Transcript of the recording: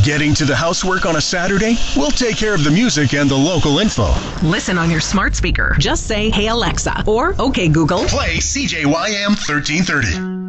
Getting to the housework on a Saturday? We'll take care of the music and the local info. Listen on your smart speaker. Just say, "Hey Alexa," or "Okay Google, Play CJYM 1330.